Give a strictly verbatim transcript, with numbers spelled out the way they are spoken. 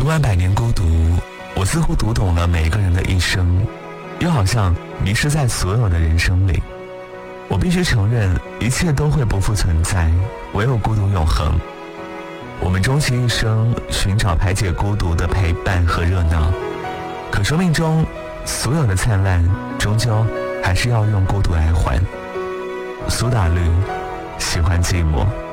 读完《百年孤独》，我似乎读懂了每个人的一生，又好像迷失在所有的人生里。我必须承认，一切都会不复存在，唯有孤独永恒。我们终其一生寻找排解孤独的陪伴和热闹，可生命中所有的灿烂终究还是要用孤独来还。苏打绿，喜欢寂寞。